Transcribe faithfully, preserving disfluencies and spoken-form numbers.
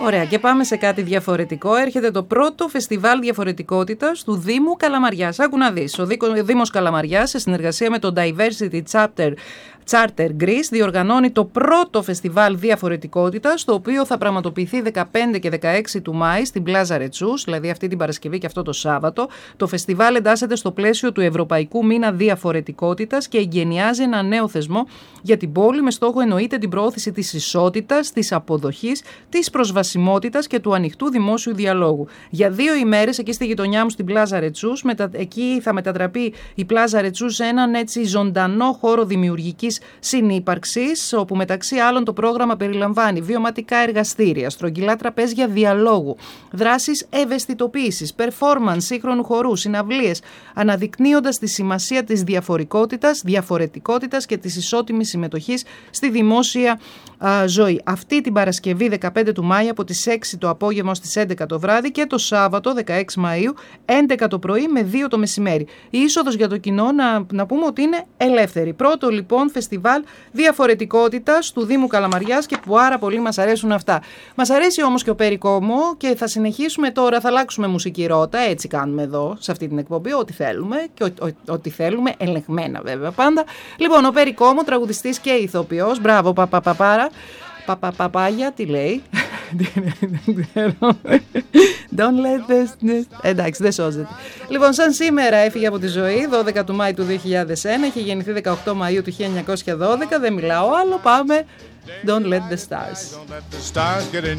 Ωραία, και πάμε σε κάτι διαφορετικό. Έρχεται το πρώτο φεστιβάλ διαφορετικότητας του Δήμου Καλαμαριάς. Άκου να δεις. Ο Δήμος Καλαμαριάς, σε συνεργασία με το Diversity Chapter Charter Greece, διοργανώνει το πρώτο φεστιβάλ διαφορετικότητας, το οποίο θα πραγματοποιηθεί δεκαπέντε και δεκαέξι του Μάη στην Πλάζα Ρετσούς, δηλαδή αυτή την Παρασκευή και αυτό το Σάββατο. Το φεστιβάλ εντάσσεται στο πλαίσιο του Ευρωπαϊκού Μήνα Διαφορετικότητας και εγκαινιάζει ένα νέο θεσμό για την πόλη, με στόχο εννοείται την προώθηση της ισότητας, της αποδοχής, της προσβασιμότητας και του ανοιχτού δημόσιου διαλόγου. Για δύο ημέρες, εκεί στη γειτονιά μου στην Πλάζα Ρετσούς, μετα... εκεί θα μετατραπεί η Πλάζα Ρετσούς σε έναν έτσι ζωντανό χώρο δημιουργικής συνύπαρξης, όπου μεταξύ άλλων το πρόγραμμα περιλαμβάνει βιωματικά εργαστήρια, στρογγυλά τραπέζια διαλόγου, δράσεις ευαισθητοποίησης, performance σύγχρονου χορού, συναυλίες, αναδεικνύοντας τη σημασία της διαφορικότητας, διαφορετικότητας και της ισότιμης συμμετοχής στη δημόσια α, ζωή. Αυτή την Παρασκευή δεκαπέντε του Μάη από τις έξι το απόγευμα στις έντεκα το βράδυ και το Σάββατο δεκαέξι Μαΐου έντεκα το πρωί με δύο το μεσημέρι. Η είσοδος για το κοινό να, να πούμε ότι είναι ελεύθερη. Πρώτο λοιπόν φεστιβάλ διαφορετικότητας του Δήμου Καλαμαριάς και πάρα πολύ μας αρέσουν αυτά. Μας αρέσει όμως και ο Περικόμο και θα συνεχίσουμε τώρα, θα αλλάξουμε μουσική ρότα, έτσι κάνουμε εδώ σε αυτή την εκπομπή, ό,τι θέλουμε και ό, ό, ό,τι θέλουμε, ελεγμένα βέβαια πάντα. Λοιπόν, ο Περικόμο, τραγουδιστής και ηθοποιός, μπράβο παπαπαπάρα, παπαπαπάγια, τι λέει, don't let this... εντάξει, δεν σώζεται. Λοιπόν, σαν σήμερα έφυγε από τη ζωή, δώδεκα του Μάη του δύο χιλιάδες ένα, είχε γεννηθεί δεκαοκτώ Μαΐου του χίλια εννιακόσια δώδεκα, δεν μιλάω άλλο, πάμε. Don't let the stars.